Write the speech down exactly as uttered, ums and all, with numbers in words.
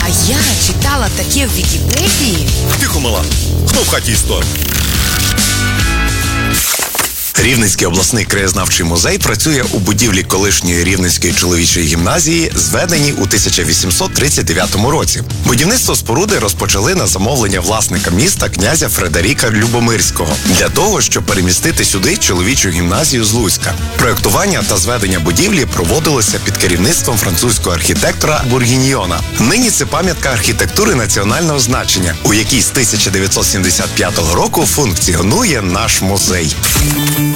А я читала таке в Вікіпедії. Тихо, мала. Хто в хаті історик? Рівненський обласний краєзнавчий музей працює у будівлі колишньої Рівненської чоловічої гімназії, зведеній у тисяча вісімсот тридцять дев'ятому році. Будівництво споруди розпочали на замовлення власника міста князя Фредеріка Любомирського для того, щоб перемістити сюди чоловічу гімназію з Луцька. Проєктування та зведення будівлі проводилося під керівництвом французького архітектора Бургіньйона. Нині це пам'ятка архітектури національного значення, у якій з тисяча дев'ятсот сімдесят п'ятого року функціонує наш музей.